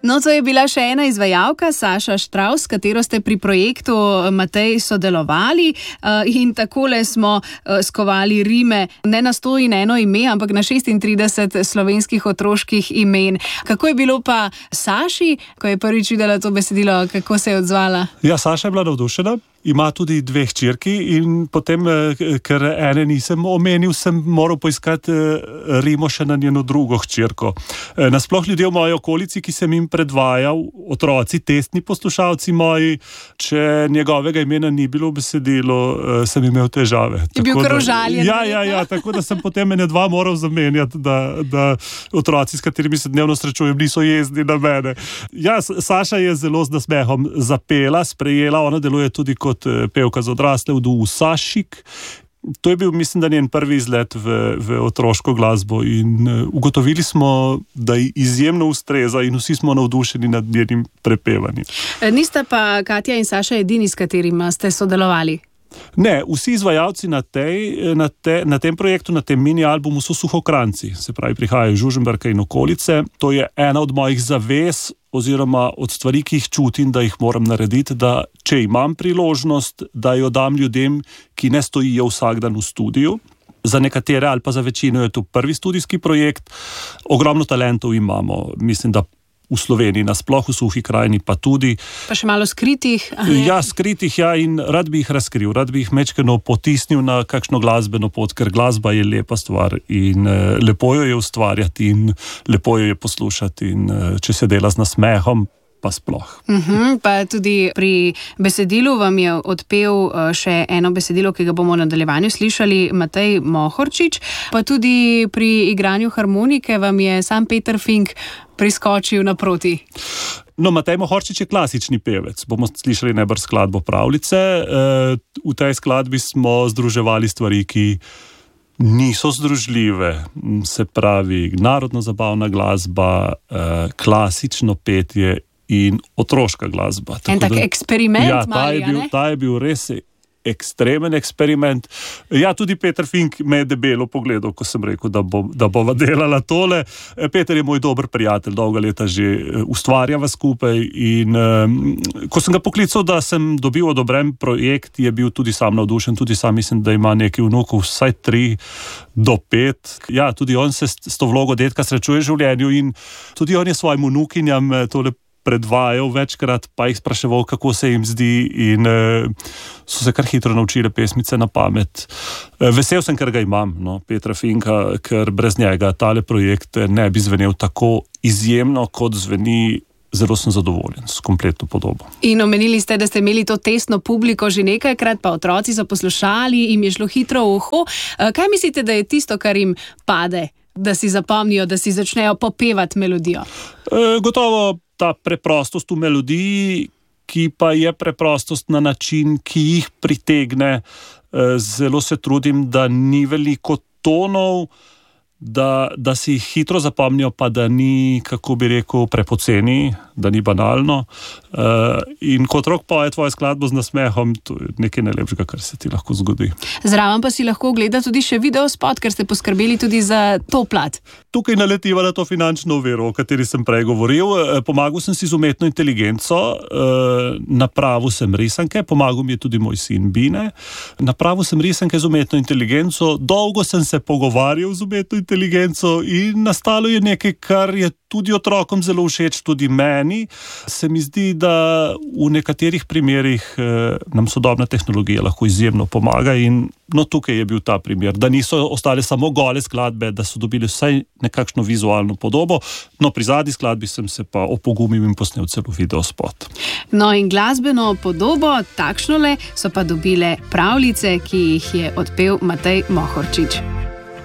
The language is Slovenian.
No, to je bila še ena izvajalka, Saša Štravs, s katero ste pri projektu Matej sodelovali in takole smo skovali rime ne na 100 in eno ime, ampak na 36 slovenskih otroških imen. Kako je bilo pa Saši, ko je prvič videla to besedilo, kako se je odzvala? Ja, Saša je bila navdušena. Ima tudi 2 hčerki in potem, ker ene nisem omenil, sem moral poiskati rimo še na njeno drugo hčerko. Nasploh ljudje v moji okolici, ki sem jim predvajal, otroci, testni poslušalci moji, če njegovega imena ni bilo v besedilu, sem imel težave. Je bil kar užaljen. Ja, tako da sem potem ene 2 moral zamenjati, da otroci, s katerimi se dnevno srečujem, niso jezni na mene. Ja, Saša je zelo z nasmehom zapela, sprejela, ona deluje tudi kot pevka za odrasle v duhu Sašik. To je bil, mislim, da njen prvi izlet v otroško glasbo in ugotovili smo, da ji izjemno ustreza in vsi smo navdušeni nad njenim prepevanjem. Nista pa Katja in Saša edini, s katerima ste sodelovali? Ne, vsi izvajalci na tem projektu, na tem mini albumu so Suhokranci, se pravi prihajajo iz Žužemberka in okolice. To je ena od mojih zavez oziroma od stvari, ki jih čutim, da jih moram narediti, da če imam priložnost, da jo dam ljudem, ki ne stojijo vsak dan v studiu. Za nekatere ali pa za večino je to prvi studijski projekt. Ogromno talentov imamo, mislim, da v Sloveniji nasploh, v Suhi krajini pa tudi. Pa še malo skritih. Ja, skritih, ja, in rad bi jih razkril, rad bi jih mečkeno potisnil na kakšno glasbeno pot, ker glasba je lepa stvar in lepo jo je ustvarjati in lepo jo je poslušati in če se dela z nasmehom, pa sploh. Pa tudi pri besedilu vam je odpel še eno besedilo, ki ga bomo v nadaljevanju slišali, Matej Mohorčič, pa tudi pri igranju harmonike vam je sam Peter Fink priskočil naproti. No, Matej Mohorčič je klasični pevec. Bomo slišali najbrž skladbo Pravljice. V tej skladbi smo združevali stvari, ki niso združljive. Se pravi, narodno-zabavna glasba, klasično petje in otroška glasba. En tak eksperiment, ja, ta je bil res ekstremen eksperiment. Ja, tudi Peter Fink me je debelo pogledal, ko sem rekel, da bova delala tole. Peter je moj dober prijatelj, dolga leta že ustvarjava skupaj in ko sem ga poklical, da sem dobil odobren projekt, je bil tudi sam navdušen, tudi sam mislim, da ima nekaj vnukov, vsaj 3 do 5. Ja, tudi on se s to vlogo dedka srečuje v življenju in tudi on je svojim vnukinjam tole predvajal večkrat, pa jih spraševal, kako se jim zdi in so se kar hitro naučile pesmice na pamet. Vesel sem, ker ga imam, Petra Finka, ker brez njega tale projekt ne bi zvenel tako izjemno, kot zveni. Zelo sem zadovoljen s kompletno podobo. In omenili ste, da ste imeli to testno publiko že nekajkrat, pa otroci so poslušali, jim je šlo hitro v uho. Kaj mislite, da je tisto, kar jim pade, da si zapomnijo, da si začnejo popevati melodijo? Gotovo ta preprostost v melodiji, ki pa je preprostost na način, ki jih pritegne. Zelo se trudim, da ni veliko tonov, da si jih hitro zapomnijo, pa da ni, kako bi rekel, prepoceni, da ni banalno. In ko otrok poje tvojo skladbo z nasmehom, to je nekaj najlepšega, kar se ti lahko zgodi. Zraven pa si lahko ogleda tudi še videospot, ker ste poskrbeli tudi za to plat. Tukaj naletiva na to finančno oviro, o kateri sem prej govoril. Pomagal sem si z umetno inteligenco, napravil sem risanke, pomagal mi je tudi moj sin Bine. Napravil sem risanke z umetno inteligenco, dolgo sem se pogovarjal z umetno inteligenco in nastalo je nekaj, kar je tudi otrokom zelo všeč, tudi meni. Se mi zdi, da v nekaterih primerih nam sodobna tehnologija lahko izjemno pomaga in tukaj je bil ta primer, da niso ostale samo gole skladbe, da so dobili vsaj nekakšno vizualno podobo. Pri zadnji skladbi sem se pa opogumil in posnel celo videospot. In glasbeno podobo, takšnole, so pa dobile Pravljice, ki jih je odpel Matej Mohorčič.